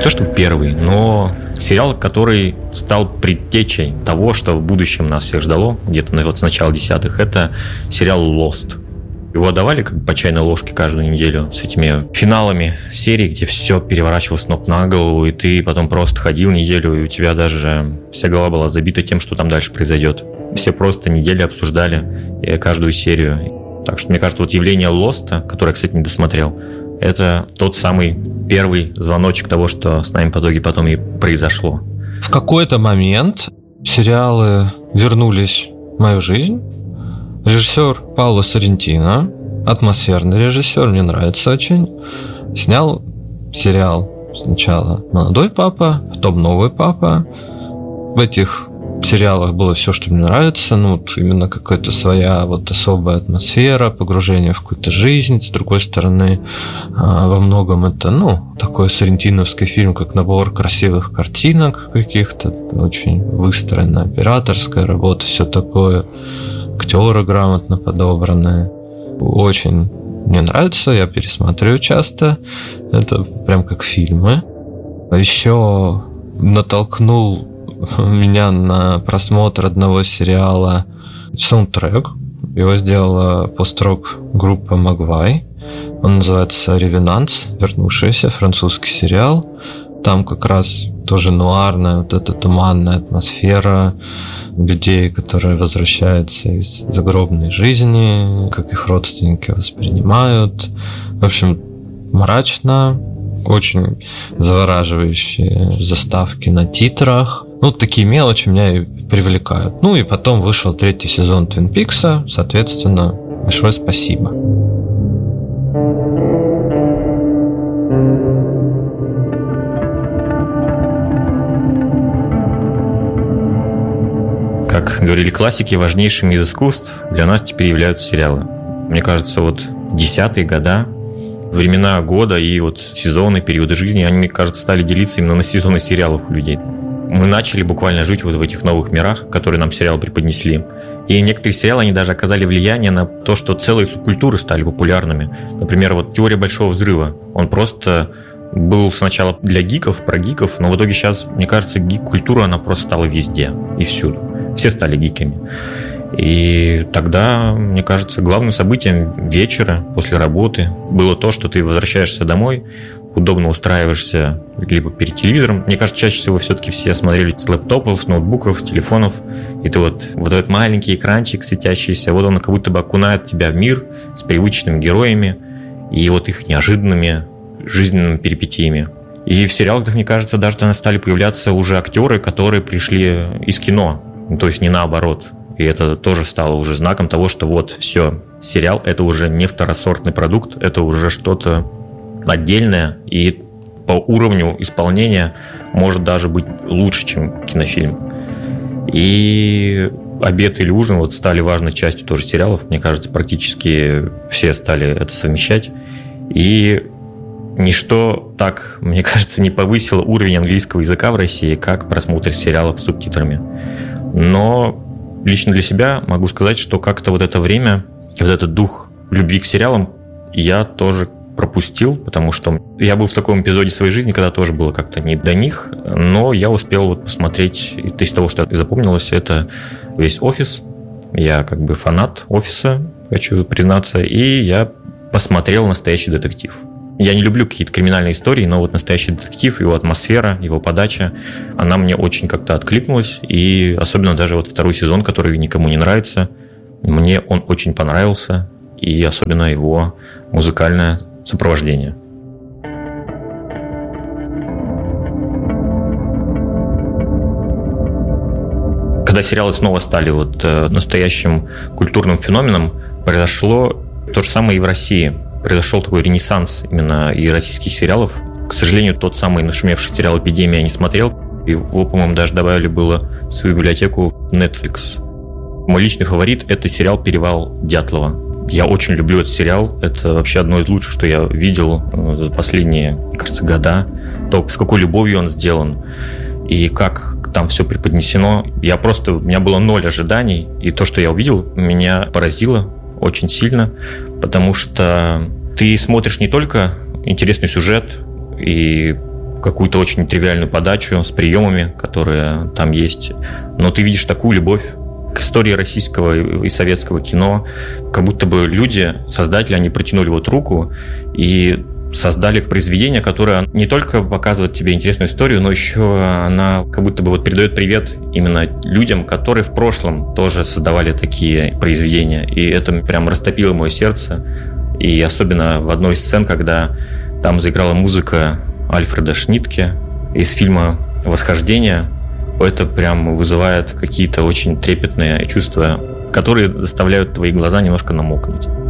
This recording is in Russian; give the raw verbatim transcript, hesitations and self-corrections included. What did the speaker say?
то чтобы первый, но сериал, который стал предтечей того, что в будущем нас всех ждало, где-то вот с начала десятых, это сериал Lost. Его давали как бы по чайной ложке каждую неделю с этими финалами серий, где все переворачивалось с ног на голову, и ты потом просто ходил неделю, и у тебя даже вся голова была забита тем, что там дальше произойдет. Все просто неделю обсуждали каждую серию. Так что, мне кажется, вот явление Лоста, которое я, кстати, не досмотрел, это тот самый первый звоночек того, что с нами в итоге потом и произошло. В какой-то момент сериалы вернулись в мою жизнь. Режиссер Паоло Соррентино, атмосферный режиссер, мне нравится очень, снял сериал сначала «Молодой папа», потом «Новый папа». В этих сериалах было все, что мне нравится, ну, вот именно какая-то своя вот особая атмосфера, погружение в какую-то жизнь. С другой стороны, во многом это, ну, такой соррентиновский фильм, как набор красивых картинок каких-то, очень выстроенная операторская работа, все такое. Актеры грамотно подобранные. Очень мне нравится, я пересматриваю часто. Это прям как фильмы. Еще натолкнул меня на просмотр одного сериала саундтрек. Его сделала пост-рок группа Mogwai. Он называется «Ревенанс», вернувшийся, французский сериал. Там как раз тоже нуарная, вот эта туманная атмосфера людей, которые возвращаются из загробной жизни, как их родственники воспринимают. В общем, мрачно, очень завораживающие заставки на титрах. Ну, такие мелочи меня и привлекают. Ну, и потом вышел третий сезон Твин Пикса, соответственно, большое спасибо. Как говорили классики, важнейшим из искусств для нас теперь являются сериалы. Мне кажется, вот десятые года, времена года и вот сезоны, периоды жизни, они, мне кажется, стали делиться именно на сезоны сериалов у людей. Мы начали буквально жить вот в этих новых мирах, которые нам сериалы преподнесли. И некоторые сериалы, они даже оказали влияние на то, что целые субкультуры стали популярными. Например, вот «Теория большого взрыва». Он просто был сначала для гиков, про гиков, но в итоге сейчас, мне кажется, гик-культура, она просто стала везде и всюду. Все стали гиками. И тогда, мне кажется, главным событием вечера после работы было то, что ты возвращаешься домой, удобно устраиваешься либо перед телевизором. Мне кажется, чаще всего все-таки все смотрели с лэптопов, с ноутбуков, с телефонов. И ты вот, вот этот маленький экранчик светящийся, вот он как будто бы окунает тебя в мир с привычными героями и вот их неожиданными жизненными перипетиями. И в сериалах, мне кажется, даже стали появляться уже актеры, которые пришли из кино. То есть не наоборот. И это тоже стало уже знаком того, что вот все, сериал – это уже не второсортный продукт, это уже что-то отдельное, и по уровню исполнения может даже быть лучше, чем кинофильм. И обед или ужин вот стали важной частью тоже сериалов. Мне кажется, практически все стали это совмещать. И ничто так, мне кажется, не повысило уровень английского языка в России, как просмотр сериалов с субтитрами. Но лично для себя могу сказать, что как-то вот это время, вот этот дух любви к сериалам я тоже пропустил, потому что я был в таком эпизоде своей жизни, когда тоже было как-то не до них, но я успел вот посмотреть, из того, что запомнилось, это весь «Офис». Я как бы фанат «Офиса», хочу признаться, и я посмотрел «Настоящий детектив». Я не люблю какие-то криминальные истории, но вот «Настоящий детектив», его атмосфера, его подача, она мне очень как-то откликнулась. И особенно даже вот второй сезон, который никому не нравится, мне он очень понравился. И особенно его музыкальное сопровождение. Когда сериалы снова стали вот настоящим культурным феноменом, произошло то же самое и в России. Произошел такой ренессанс именно и российских сериалов. К сожалению, тот самый нашумевший сериал «Эпидемия» я не смотрел. Его, по-моему, даже добавили было в свою библиотеку Netflix. Мой личный фаворит – это сериал «Перевал Дятлова». Я очень люблю этот сериал. Это вообще одно из лучших, что я видел за последние, мне кажется, года. То, с какой любовью он сделан и как там все преподнесено. Я просто, у меня было ноль ожиданий. И то, что я увидел, меня поразило очень сильно, потому что ты смотришь не только интересный сюжет и какую-то очень тривиальную подачу с приемами, которые там есть. Но ты видишь такую любовь к истории российского и советского кино, как будто бы люди, создатели, они протянули вот руку и создали произведение, которое не только показывает тебе интересную историю, но еще она как будто бы вот передает привет именно людям, которые в прошлом тоже создавали такие произведения. И это прям растопило мое сердце. И особенно в одной из сцен, когда там заиграла музыка Альфреда Шнитке из фильма «Восхождение», это прям вызывает какие-то очень трепетные чувства, которые заставляют твои глаза немножко намокнуть.